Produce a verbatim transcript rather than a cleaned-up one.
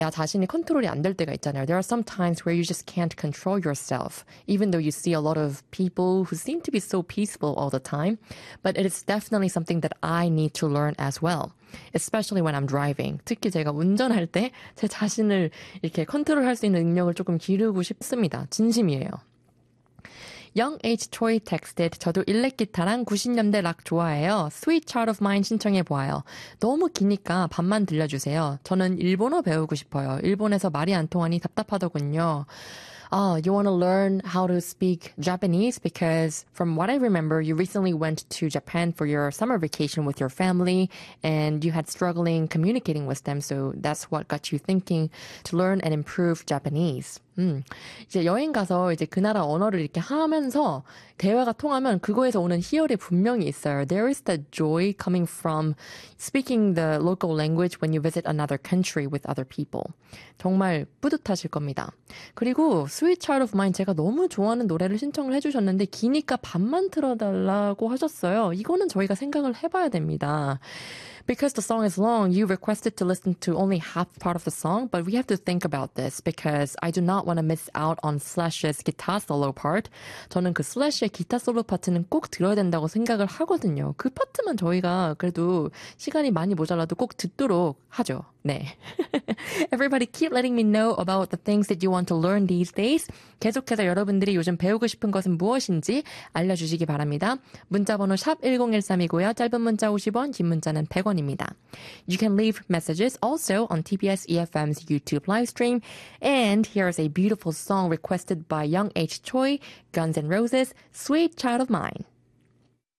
나 자신이 컨트롤이 안 될 때가 있잖아요. There are some times where you just can't control yourself, even though you see a lot of people who seem to be so peaceful all the time. But it is definitely something that I need to learn as well. Especially when I'm driving. 특히 제가 운전할 때 제 자신을 이렇게 컨트롤할 수 있는 능력을 조금 기르고 싶습니다. 진심이에요. Young H. Choi texted, 저도 일렉 기타랑 구십 년대 락 좋아해요. Sweet Child of Mine 신청해보아요. 너무 기니까 반만 들려주세요. 저는 일본어 배우고 싶어요. 일본에서 말이 안 통하니 답답하더군요. Oh, you want to learn how to speak Japanese? Because from what I remember, you recently went to Japan for your summer vacation with your family and you had struggling communicating with them. So that's what got you thinking to learn and improve Japanese. 음, 이제 여행 가서 이제 그 나라 언어를 이렇게 하면서 대화가 통하면 그거에서 오는 희열이 분명히 있어요. There is that joy coming from speaking the local language when you visit another country with other people. 정말 뿌듯하실 겁니다. 그리고 Sweet Child of Mine 제가 너무 좋아하는 노래를 신청을 해주셨는데 기니까 반만 틀어달라고 하셨어요. 이거는 저희가 생각을 해봐야 됩니다. Because the song is long, you requested to listen to only half part of the song, but we have to think about this because I do not want to miss out on Slash's guitar solo part. 저는 그 Slash의 기타 솔로 파트는 꼭 들어야 된다고 생각을 하거든요. 그 파트만 저희가 그래도 시간이 많이 모자라도 꼭 듣도록 하죠. 네. Everybody keep letting me know about the things that you want to learn these days. 계속해서 여러분들이 요즘 배우고 싶은 것은 무엇인지 알려주시기 바랍니다. 문자번호 샵 일공일삼이고요. 짧은 문자 오십 원, 긴 문자는 백 원입니다. You can leave messages also on 티비에스 이에프엠's YouTube live stream. And here's a beautiful song requested by Young H. Choi, Guns N' Roses, Sweet Child of Mine.